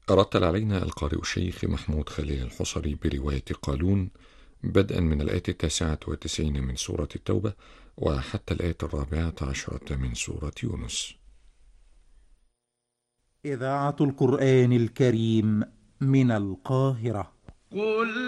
رتل علينا القارئ الشيخ محمود خليل الحصري برواية قالون، بدءا من الآية 99 من سورة التوبة وحتى الآية 14 من سورة يونس. إذاعة القرآن الكريم من القاهرة. قل